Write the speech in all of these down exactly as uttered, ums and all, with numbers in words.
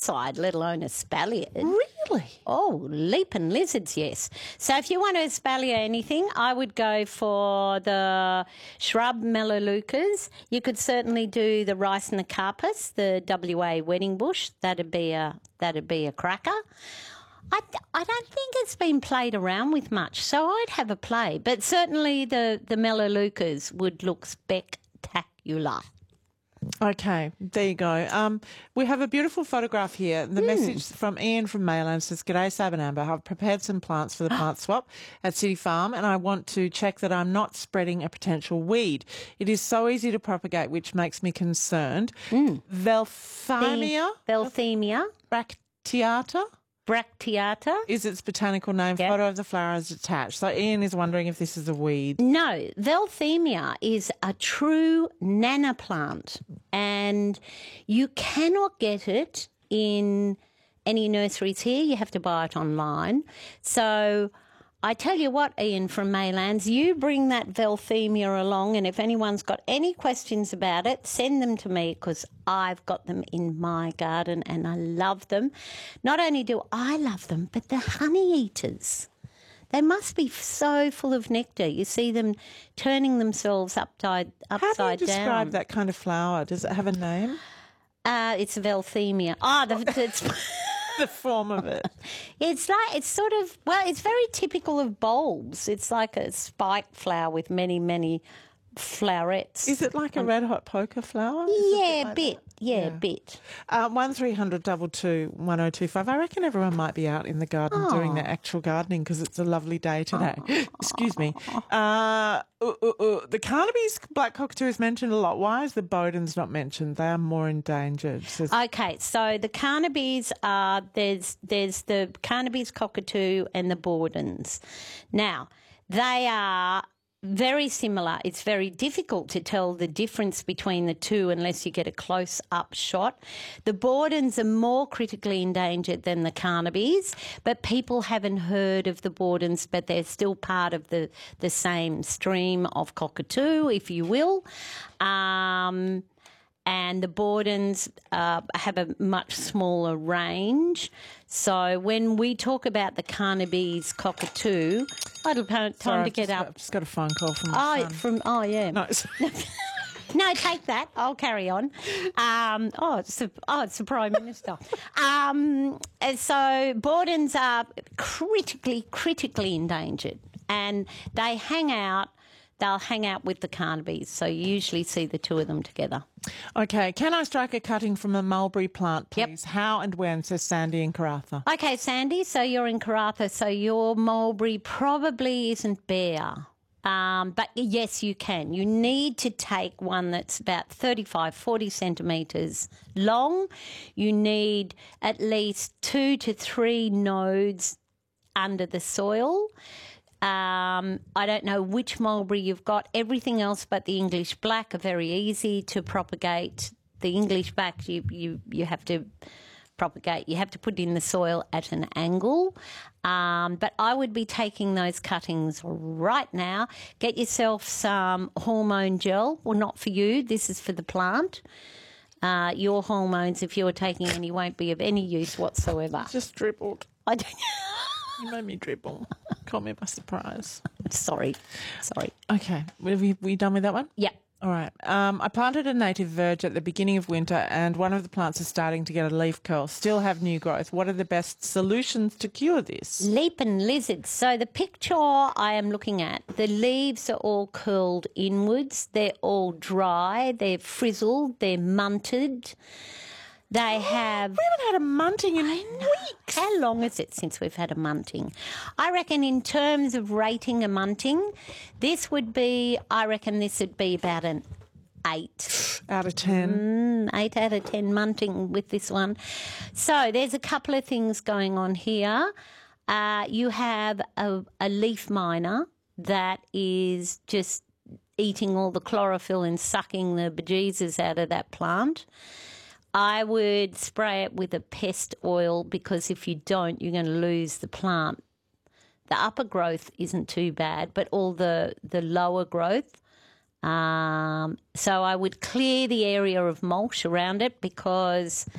outside, let alone espalier. Really? Oh, leaping lizards, yes. So if you want to espalier anything, I would go for the shrub melaleucas. You could certainly do the rice and the carpus, the W A wedding bush. That'd be a that'd be a cracker. I, I don't think it's been played around with much, so I'd have a play. But certainly the, the melaleucas would look spectacular. Okay, there you go. Um, we have a beautiful photograph here. The mm. message from Ian from Mayland says, "G'day, Sab and Amber. I've prepared some plants for the plant swap at City Farm, and I want to check that I'm not spreading a potential weed. It is so easy to propagate, which makes me concerned. Mm. Velthamia? Velthamia. Bracteata? Bracteata is its botanical name. Yep. Photo of the flower is attached. So Ian is wondering if this is a weed. No, Velthamia is a true nanoplant, and you cannot get it in any nurseries here. You have to buy it online. So I tell you what, Ian from Maylands, you bring that Velthamia along, and if anyone's got any questions about it, send them to me, because I've got them in my garden and I love them. Not only do I love them, but the honey eaters. They must be so full of nectar. You see them turning themselves upside, upside down. How do you describe down. that kind of flower? Does it have a name? Uh, it's a Velthamia. Oh, the, it's... the form of it. It's like, it's sort of, well, it's very typical of bulbs. It's like a spiked flower with many, many flowers. Is it like a red hot poker flower? Yeah, a like bit. That? Yeah, a yeah. bit. Uh, one three hundred double two one oh two five. I reckon everyone might be out in the garden oh. doing their actual gardening, because it's a lovely day today. Oh. Excuse me. Uh, uh, uh, uh, the Carnaby's black cockatoo is mentioned a lot. Why is the Bowden's not mentioned? They are more endangered. Says- okay, so the Carnaby's are, there's, there's the Carnaby's cockatoo and the Bowden's. Now, they are very similar. It's very difficult to tell the difference between the two unless you get a close-up shot. The Bowden's are more critically endangered than the Carnaby's, but people haven't heard of the Bowden's, but they're still part of the, the same stream of cockatoo, if you will. Um, and the Bowden's uh, have a much smaller range. So when we talk about the Carnaby's cockatoo, oh, it'll time Sorry, to get just up. Got, just got a phone call from oh, my son. from oh yeah. No, no, take that. I'll carry on. Um, oh, it's the, oh, it's the Prime Minister. um, so Bowden's are critically, critically endangered, and they hang out. They'll hang out with the Carnaby's, so you usually see the two of them together. Okay, can I strike a cutting from a mulberry plant, please? Yep. How and when, says Sandy in Karratha. Okay, Sandy, so you're in Karratha, so your mulberry probably isn't bare. Um, but yes, you can. You need to take one that's about thirty-five, forty centimetres long. You need at least two to three nodes under the soil. Um, I don't know which mulberry you've got. Everything else but the English black are very easy to propagate. The English black, you, you, you have to propagate. You have to put it in the soil at an angle. Um, but I would be taking those cuttings right now. Get yourself some hormone gel. Well, not for you. This is for the plant. Uh, your hormones, if you're taking any, won't be of any use whatsoever. Just dribbled. I don't You made me dribble. Caught me by surprise. Sorry. Sorry. Okay. Have we, we done with that one? Yeah. All right. Um, I planted a native verge at the beginning of winter, and one of the plants is starting to get a leaf curl, still have new growth. What are the best solutions to cure this? Leaping lizards. So the picture I am looking at, the leaves are all curled inwards. They're all dry. They're frizzled. They're munted. They have... We haven't had a munting in weeks. How long is it since we've had a munting? I reckon in terms of rating a munting, this would be, I reckon this would be about an eight. Out of ten. Mm, eight out of ten munting with this one. So there's a couple of things going on here. Uh, you have a, a leaf miner that is just eating all the chlorophyll and sucking the bejesus out of that plant. I would spray it with a pest oil, because if you don't, you're going to lose the plant. The upper growth isn't too bad, but all the, the lower growth. Um, so I would clear the area of mulch around it, because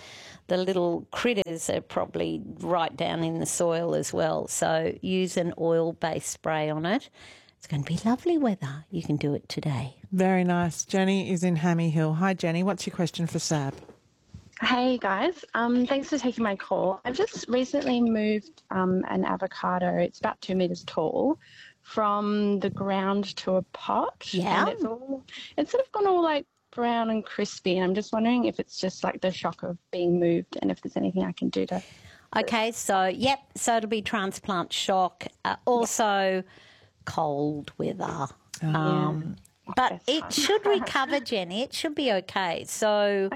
the little critters are probably right down in the soil as well. So use an oil-based spray on it. It's going to be lovely weather. You can do it today. Very nice. Jenny is in Hammy Hill. Hi, Jenny. What's your question for Sab? Hey guys, um, thanks for taking my call. I've just recently moved um, an avocado, it's about two metres tall, from the ground to a pot. Yeah. And it's all, it's sort of gone all like brown and crispy, and I'm just wondering if it's just like the shock of being moved and if there's anything I can do to... Okay, so, yep, so it'll be transplant shock. Uh, also, yep. Cold weather. Um, yeah. But it should recover, Jenny. It should be okay. So...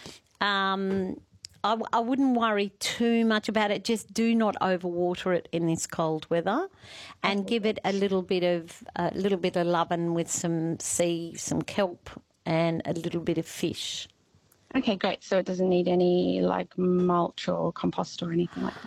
Um, I, I wouldn't worry too much about it. Just do not overwater it in this cold weather, and give it a little bit of a little bit of loving with some sea, some kelp, and a little bit of fish. Okay, great. So it doesn't need any like mulch or compost or anything like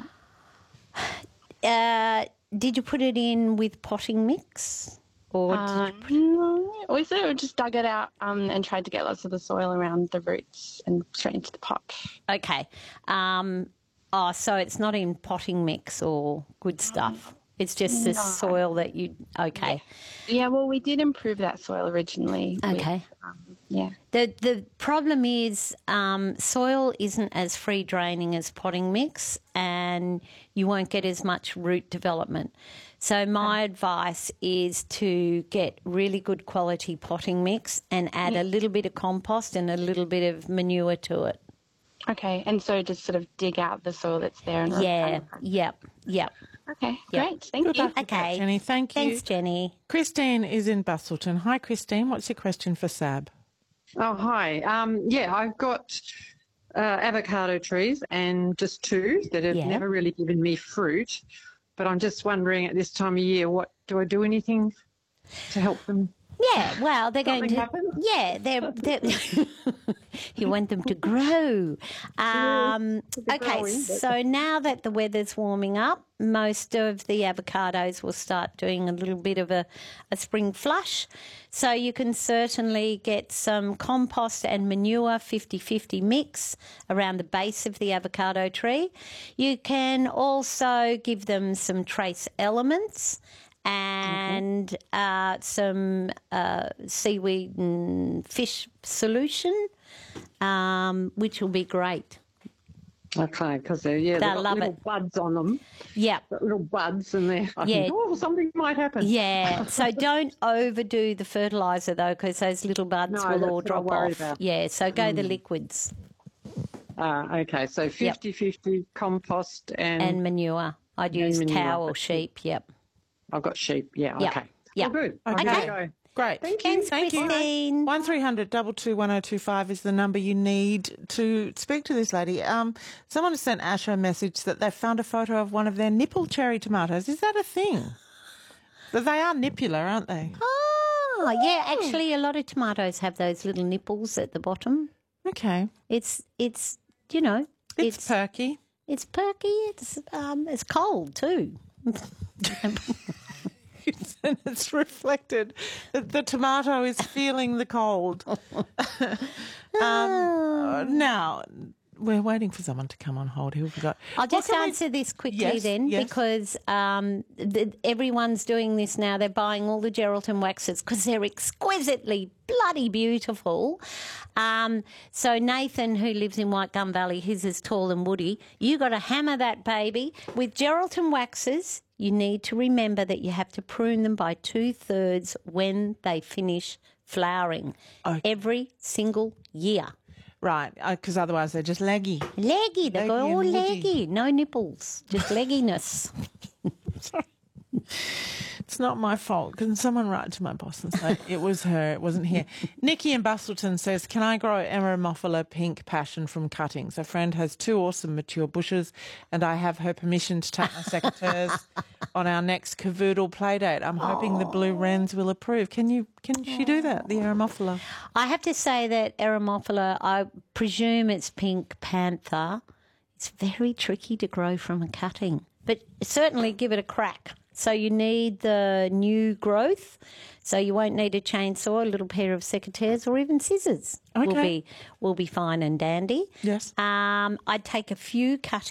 that. Uh, did you put it in with potting mix? Or uh, no, we sort of just dug it out um, and tried to get lots of the soil around the roots and straight into the pot. Okay. Um, oh, so it's not in potting mix or good stuff. It's just the no. soil that you... Okay. Yeah. yeah, well, we did improve that soil originally. Okay. With, um, yeah. The the problem is um, soil isn't as free draining as potting mix, and you won't get as much root development. So my advice is to get really good quality potting mix and add yeah. a little bit of compost and a little bit of manure to it. Okay, and so just sort of dig out the soil that's there. And yeah, yep, yep. Okay, yep. great. Thank Good you. luck with that, Okay. Jenny. Thank you. Thanks, Jenny. Christine is in Bustleton. Hi, Christine. What's your question for Sab? Oh, hi. Um, yeah, I've got uh, avocado trees and just two that have Yeah. never really given me fruit. But I'm just wondering at this time of year, what do I do anything to help them? Yeah, well, they're going Something to. happen? Yeah, they're. they're you want them to grow. Um, they're okay, growing, but- so now that the weather's warming up, most of the avocados will start doing a little bit of a, a spring flush. So you can certainly get some compost and manure fifty-fifty mix around the base of the avocado tree. You can also give them some trace elements and uh, some uh, seaweed and fish solution, um, which will be great. Okay, because they're, yeah, They'll they've got love little it. buds on them, Yeah. little buds, and they're, I Yeah. think, oh, something might happen. Yeah, so don't overdo the fertiliser though, because those little buds No, will that's all what I'm drop worried off. about. Yeah, so go the liquids Ah, okay, so fifty-fifty compost and, and manure. I'd use manure, cow or that's sheep. Yep. I've got sheep. Yeah, Yep. okay. Yep. Oh, good. Okay. Okay. Go. Great. Thank you. Thanks, Thank you. Christine. One three hundred double two one zero two five is the number you need to speak to this lady. Um, someone has sent Ash a message that they found a photo of one of their nipple cherry tomatoes. Is that a thing? But they are nippular, aren't they? Oh, yeah, actually a lot of tomatoes have those little nipples at the bottom. Okay. It's, it's you know, It's, it's perky. it's perky, it's, um, it's cold too. And it's reflected that the tomato is feeling the cold. um, now, we're waiting for someone to come on hold. Who forgot? I'll What just can we- answer this quickly Yes, then, yes. because um, the, everyone's doing this now. They're buying all the Geraldton waxes because they're exquisitely bloody beautiful. Um, so Nathan, who lives in White Gum Valley, he's as tall and woody. You got to hammer that baby with Geraldton waxes. You need to remember that you have to prune them by two thirds when they finish flowering every single year. Right, because otherwise they're just leggy. Leggy, they go Leggy all and woody. leggy, no nipples, just legginess. Sorry. It's not my fault. Can someone write to my boss and say it was her, it wasn't here? Nikki in Bustleton says, can I grow Eremophila pink passion from cuttings? A friend has two awesome mature bushes and I have her permission to take my secateurs on our next cavoodle play date. I'm hoping the blue wrens will approve. Can you? Can she do that, the Eremophila? I have to say that Eremophila, I presume it's pink panther. It's very tricky to grow from a cutting, but certainly give it a crack. So you need the new growth. So you won't need a chainsaw, a little pair of secateurs or even scissors will Okay. be will be fine and dandy. Yes. Um, I'd take a few cutting